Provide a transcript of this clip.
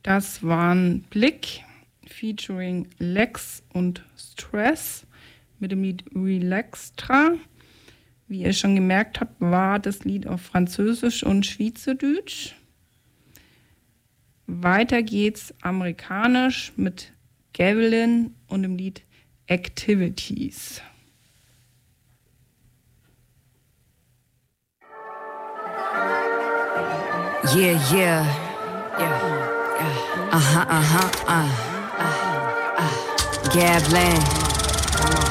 Das waren Blick featuring Lex und Stress mit dem Lied Relaxtra. Wie ihr schon gemerkt habt, war das Lied auf Französisch und Schweizerdeutsch. Weiter geht's amerikanisch mit Gavelin und dem Lied Activities. Yeah, yeah, yeah, Gavelin.